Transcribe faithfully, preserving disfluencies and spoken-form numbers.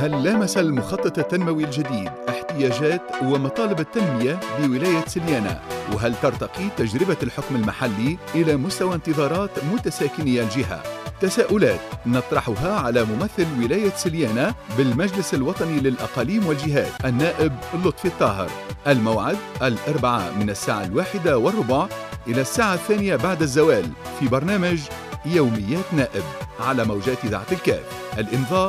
هل لامس المخطط التنموي الجديد احتياجات ومطالب التنمية بولاية سليانة؟ وهل ترتقي تجربة الحكم المحلي إلى مستوى انتظارات متساكني الجهة؟ تساؤلات نطرحها على ممثل ولاية سليانة بالمجلس الوطني للأقاليم والجهات النائب لطفي الطاهر. الموعد الأربعاء من الساعة الواحدة والربع إلى الساعة الثانية بعد الزوال في برنامج يوميات نائب على موجات إذاعة الكاف. الإنذار